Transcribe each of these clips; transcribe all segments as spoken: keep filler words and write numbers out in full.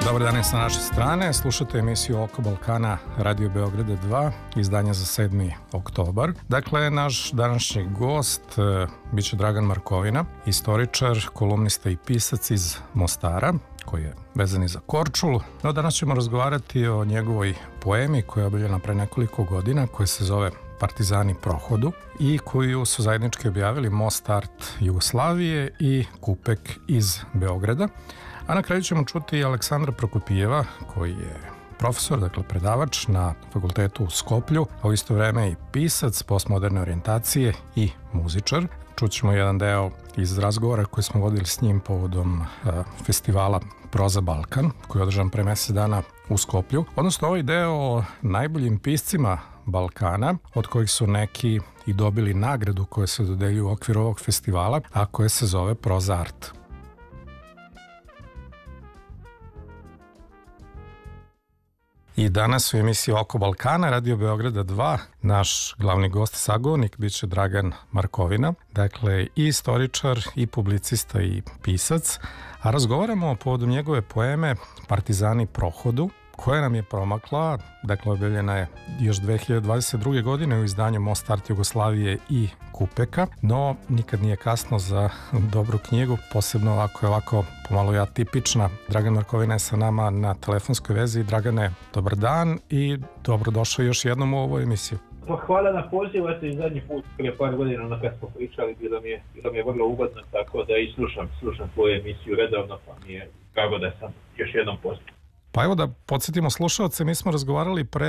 Dobar dan je sa naše strane. Slušate emisiju Oko Balkana Radio Beograda dva, izdanja za sedmi oktobar. Dakle, naš današnji gost e, bit će Dragan Markovina, istoričar, kolumnista i pisac iz Mostara, koji je vezan i za Korčulu. No, danas ćemo razgovarati o njegovoj poemi koja je objavljena pre nekoliko godina, koja se zove Partizani prohodu i koju su zajednički objavili Most Art Jugoslavije i Kupek iz Beograda. A na kraju ćemo čuti Aleksandra Prokopijeva, koji je profesor, dakle predavač na fakultetu u Skoplju, a u isto vreme i pisac postmoderne orijentacije i muzičar. Čućemo jedan deo iz razgovora koji smo vodili s njim povodom uh, festivala Proza Balkan, koji je održan pre mesec dana u Skoplju. Odnosno ovaj deo o najboljim piscima Balkana, od kojih su neki i dobili nagradu koja se dodeljuje u okviru ovog festivala, a koja se zove Proza Art. I danas u emisiji Oko Balkana Radio Beograda dva naš glavni gost i sagovornik bit će Dragan Markovina, dakle i istoričar i publicista i pisac, a razgovaramo povodom njegove poeme Partizani prohodu, koja nam je promakla, dakle objavljena je još dve hiljade dvadeset druge. godine u izdanju Most Art Jugoslavije i Kupeka, no nikad nije kasno za dobru knjigu, posebno ako je ovako pomalo i atipična. Dragan Markovina je sa nama na telefonskoj vezi. Dragane, dobar dan i dobrodošao još jednom u ovu emisiju. Pa hvala na pozivu, eto i zadnji put prije par godina ono kad smo pričali bilo mi je, bilo mi je vrlo ugodno, tako da i slušam, slušam tvoju emisiju redovno, pa mi je drago da sam još jednom pozvan. Pa evo da podsjetimo slušalce, mi smo razgovarali pre,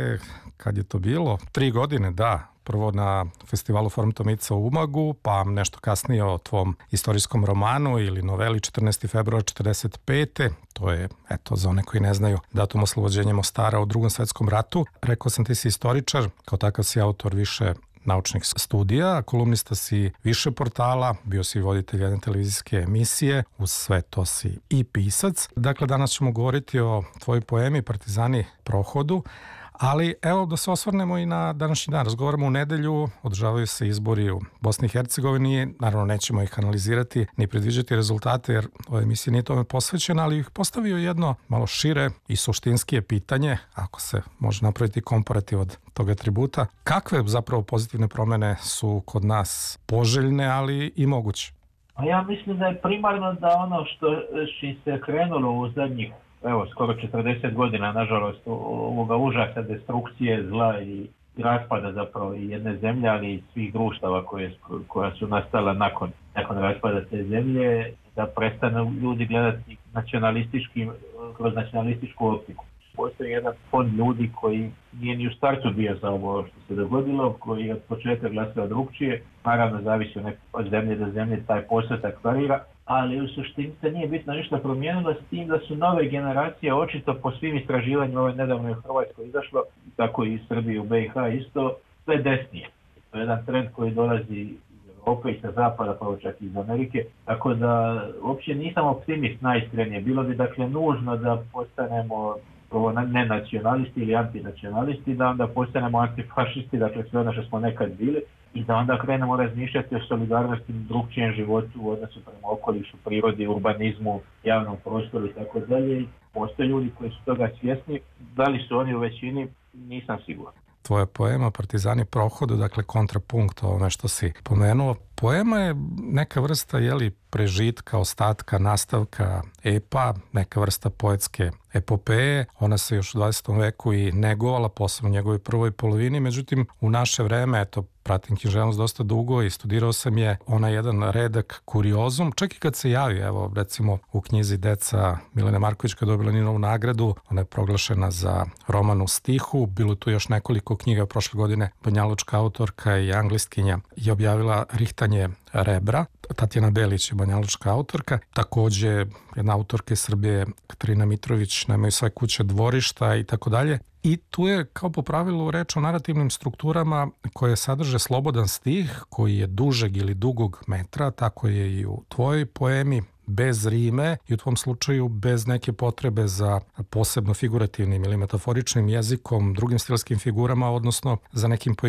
kad je to bilo, tri godine, da, prvo na festivalu Forum Tomica u Umagu, pa nešto kasnije o tvom istorijskom romanu ili noveli četrnaesti februar četrdeset pete. To je, eto, za one koji ne znaju, datum oslobođenja Mostara u Drugom svetskom ratu. Rekao sam, ti si istoričar, kao takav si autor više naučnih studija, kolumnista si više portala, bio si voditelj jedne televizijske emisije, uz sve to si i pisac. Dakle, danas ćemo govoriti o tvojoj poemi Partizani prohodu, ali evo da se osvrnemo i na današnji dan. Razgovaramo u nedelju, održavaju se izbori u Bosni i Hercegovini, naravno nećemo ih analizirati ni predviđati rezultate jer ova emisija nije tome posvećena, ali ih postavio jedno malo šire i suštinskije pitanje, ako se može napraviti komparativ od tog atributa. Kakve zapravo pozitivne promene su kod nas poželjne, ali i moguće? A ja mislim da je primarno da ono što čim se krenulo u zadnjih evo, skoro četrdeset godina, nažalost, ovoga užasa, destrukcije, zla i raspada zapravo i jedne zemlje, ali i svih društava koje, koja su nastala nakon, nakon raspada te zemlje, da prestanu ljudi gledati nacionalističkim, kroz nacionalističku optiku. Postoji jedan fond ljudi koji nije ni u startu bio za ovo što se dogodilo, koji je od početka glasao drugčije, naravno zavisi od zemlje do zemlje, taj postotak varira, ali u suštini se nije bitno ništa promijenilo s tim da su nove generacije očito po svim istraživanjima, ovo je nedavno u Hrvatskoj izašlo, tako i u Srbiji, u B i H isto, sve desnije. To je jedan trend koji dolazi iz Europe i sa zapada, pa čak i iz Amerike, tako da uopće nisam optimist najiskrenije. Bilo bi dakle nužno da postanemo prvo ne nacionalisti ili antinacionalisti, da onda postanemo antifašisti, dakle sve ono što smo nekad bili, i da onda krenemo razmišljati o solidarnosti, drugčijem životu u odnosu prema okolišu, prirodi, urbanizmu, javnom prostoru i tako dalje. Postoje ljudi koji su toga svjesni, da li su oni u većini, nisam siguran. Tvoja poema Partizani prohodu, dakle kontrapunkt ovome što si pomenuo. Poema je neka vrsta, jeli, prežitka, ostatka, nastavka epa, neka vrsta poetske epopeje. Ona se još u dvadesetom veku i negovala, posebno u njegovoj prvoj polovini. Međutim, u naše vreme, eto, pratim književnost dosta dugo i studirao sam je ona jedan redak kuriozum. Čak i kad se javi, evo, recimo u knjizi Deca Milene Marković koja je dobila Ninovu nagradu, ona je proglašena za roman u stihu. Bilo tu još nekoliko knjiga prošle godine. Banjalučka autorka i anglistkinja je objavila Rihtanje rebra. Tatjana Belić je banjalučka autorka. Takođe jedna autorka iz Srbije, Katarina Mitrović, nemaju sve kuće dvorišta i tako dalje. I tu je kao po pravilu reč o narativnim strukturama koje sadrže slobodan stih koji je dužeg ili dugog metra, tako je i u tvojoj poemi, bez rime i u tvom slučaju bez neke potrebe za posebno figurativnim ili metaforičnim jezikom, drugim stilskim figurama, odnosno za nekim